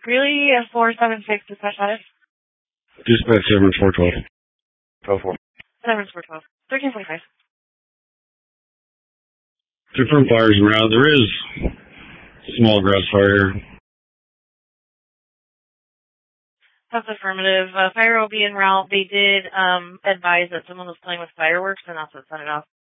Greeley 476, dispatch status. Dispatch 7412. 12-4. 7412. 1345. Confirm fires en route. There is small grass fire here. That's affirmative. Fire will be en route. They did advise that someone was playing with fireworks, and that's what set it off.